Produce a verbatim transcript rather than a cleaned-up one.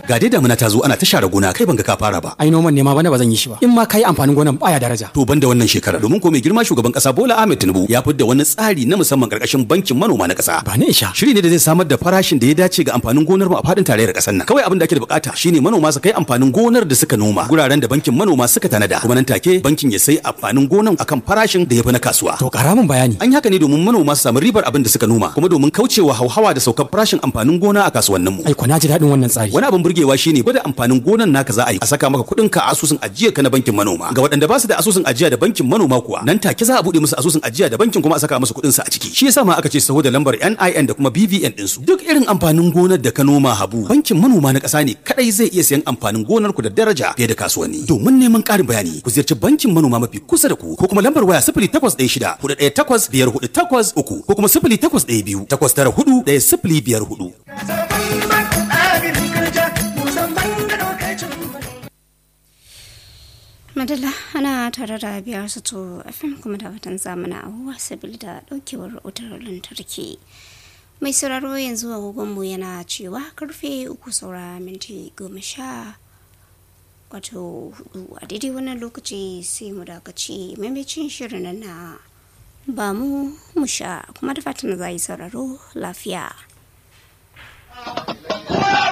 ga dai damuna ta zo ana ta share gona kai ban ga ka fara ba. Ai noman ne ma bana ba zan yi shi ba. In ma kai amfanin gonan baya daraja. To banda wannan shekara domin ko mai girma shugaban kasa Bola Ahmed Tinubu ya fidda wani tsari na musamman karkashin bankin manoma na kasa. Ba ne isha. Shiri ne da zai samar da farashin da ya dace ga amfanin gonar mu a fadin tarayyar kasar nan. Kawai abin da ake da bukata shine manoma su kai amfanin gonar da suka noma guraren da bankin manoma suka tanada. Kuma nan take bankin ya sai amfanin gonan akan farashin da ya fi na kasuwa. To kara min bayani. An yi haka ne domin manoma su samu ribar abin da suka noma kuma domin kaucewa hauhawa da saukar farashin amfanin gona a kasuwannin mu. Ai ko na ji dadin wannan tsari. Wani abin burgewa shine gwada amfanin gonan naka za a yi a saka maka kuɗin ka a asusun ajiya ka na bankin manoma. Ga waɗanda ba su da asusun ajiya da bankin manoma kuwa nan take za a buɗe musu asusun ajiya da bankin kuma a saka musu kuɗin su a ciki. Shi yasa ma aka ce saho da lambar N I N da kuma B V N din su. Duk irin amfanin gonar da ka noma Habu bankin manoma na ƙasa ne kadai zai iya sayan amfanin gonar ku da daraja fiye da kasuwanni. Domin neman ƙarin bayani ku ziyarci bankin manoma mafi kusa da ku ko kuma lambar waya sifili takwas ɗaya shida hudu ɗaya takwas biyar hudu takwas uku ko kuma sifili takwas ɗaya biyu takwas tara hudu ɗaya sifili biyar hudu. Madalla ana tare da biyar su to F M kuma da watan zamana abubuwa sabili da daukewar wutar lantarki. Mai sauraro yanzu agogonmu yana cewa karfe uku saura minti goma sha wato hudu a daidai wannan lokaci sai mu dakaci maimacin shirin na ba mu mu sha kuma da fatan za yi sauraro lafiya.